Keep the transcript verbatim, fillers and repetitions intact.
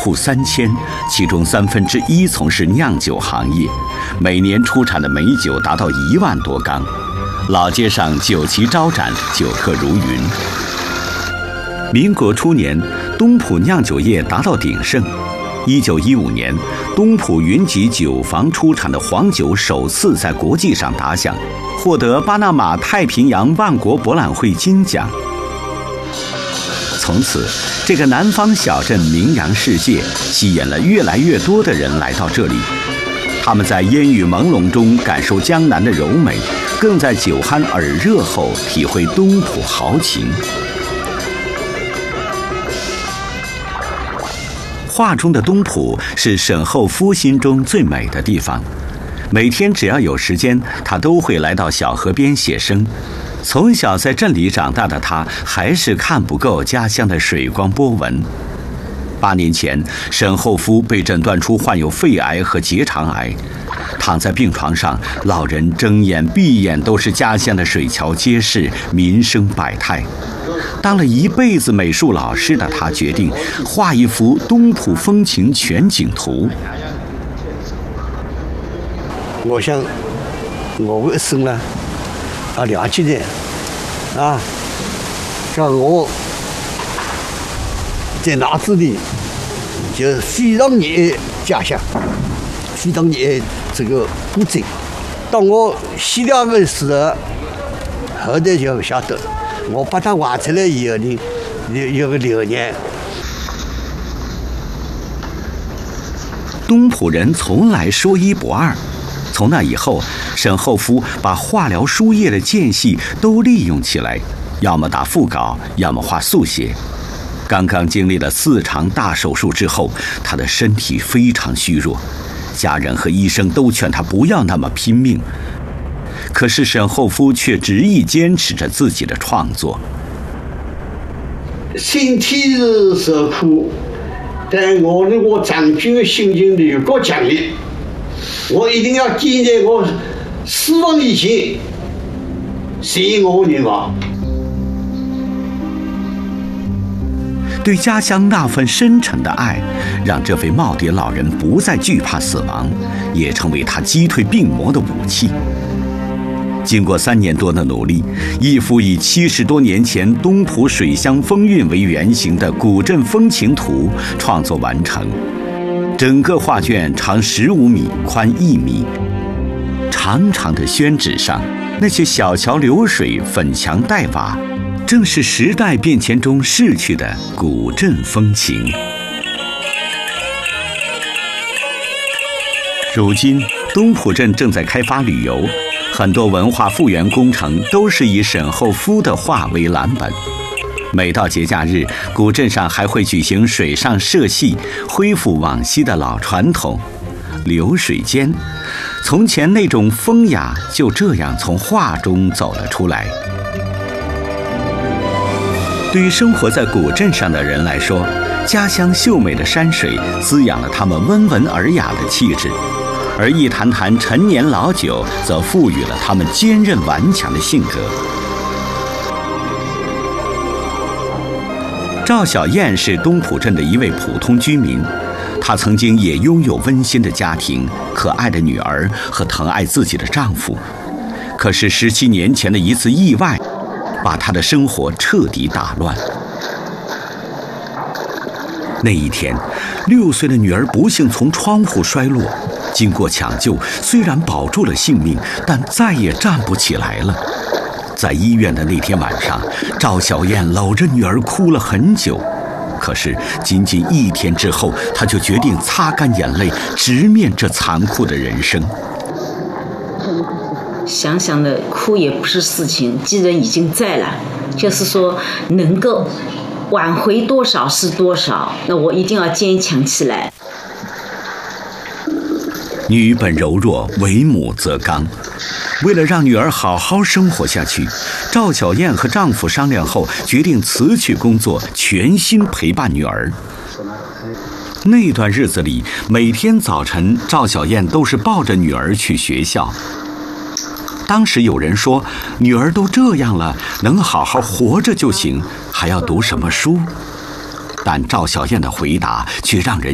户三千，其中三分之一从事酿酒行业，每年出产的美酒达到一万多缸。老街上酒旗招展，酒客如云。民国初年，东浦酿酒业达到鼎盛。一九一五年，东浦云集酒坊出产的黄酒首次在国际上打响，获得巴拿马太平洋万国博览会金奖。从此，这个南方小镇名扬世界，吸引了越来越多的人来到这里。他们在烟雨朦胧中感受江南的柔美，更在酒酣耳热后体会东浦豪情。画中的东浦是沈厚夫心中最美的地方，每天只要有时间，他都会来到小河边写生。从小在镇里长大的他，还是看不够家乡的水光波纹。八年前，沈厚夫被诊断出患有肺癌和结肠癌，躺在病床上，老人睁眼闭眼都是家乡的水桥街市，民生百态。当了一辈子美术老师的他，决定画一幅东浦风情全景图。 我想，我的一生呢，要了解的啊，像我在脑子里就非常热爱家乡，非常热爱这个古镇。当我写了的时候，后头就晓得。我把它画出来以后呢，有有个流年。 东浦人从来说一不二。从那以后，沈厚夫把画疗书页的间隙都利用起来，要么打腹稿，要么画速写。刚刚经历了四场大手术之后，他的身体非常虚弱，家人和医生都劝他不要那么拼命。可是沈厚夫却执意坚持着自己的创作。 身体是受苦，但我如果长久的心情有够强烈，我一定要坚在我死亡以前实现我的愿望。 对家乡那份深沉的爱，让这位耄耋老人不再惧怕死亡，也成为他击退病魔的武器。经过三年多的努力，一幅以七十多年前东浦水乡风韵为原型的古镇风情图创作完成。整个画卷长十五米，宽一米。长长的宣纸上，那些小桥流水、粉墙黛瓦，正是时代变迁中逝去的古镇风情。如今，东浦镇正在开发旅游。很多文化复原工程都是以沈厚夫的画为蓝本。每到节假日，古镇上还会举行水上社戏，恢复往昔的老传统。流水间，从前那种风雅就这样从画中走了出来。对于生活在古镇上的人来说，家乡秀美的山水滋养了他们温文尔雅的气质。而一坛坛陈年老酒则赋予了他们坚韧顽强的性格。赵小燕是东浦镇的一位普通居民，她曾经也拥有温馨的家庭、可爱的女儿和疼爱自己的丈夫。可是十七年前的一次意外，把她的生活彻底打乱。那一天，六岁的女儿不幸从窗户摔落。经过抢救，虽然保住了性命，但再也站不起来了。在医院的那天晚上，赵小燕搂着女儿哭了很久。可是仅仅一天之后，她就决定擦干眼泪，直面这残酷的人生。 想想的哭也不是事情，既然已经在了，就是说能够挽回多少是多少，那我一定要坚强起来。 女本柔弱，为母则刚。为了让女儿好好生活下去，赵小燕和丈夫商量后，决定辞去工作，全心陪伴女儿。那段日子里，每天早晨，赵小燕都是抱着女儿去学校。当时有人说，女儿都这样了，能好好活着就行，还要读什么书？但赵小燕的回答却让人